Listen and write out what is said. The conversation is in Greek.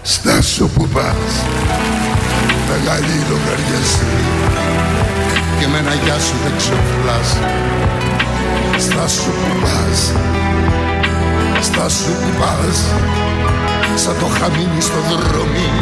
Στάσου που πας, μεγάλη λογαριασμή και με ένα γεια σου δεν ξεφλάς. Στάσου που πας, στάσου που πας, σαν το χαμίνι στο δρόμι